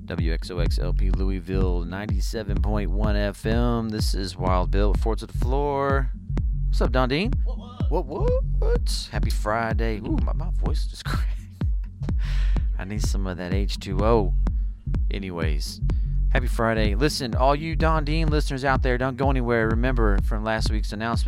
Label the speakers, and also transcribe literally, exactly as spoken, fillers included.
Speaker 1: W X O X L P Louisville, ninety-seven point one F M. This is Wild Bill with Four to the Floor. What's up, Don Dean? What, what? What? Happy Friday. Ooh, my, my voice just cracked. I need some of that H two O. Anyways, happy Friday. Listen, all you Don Dean listeners out there, don't go anywhere. Remember from last week's announcement,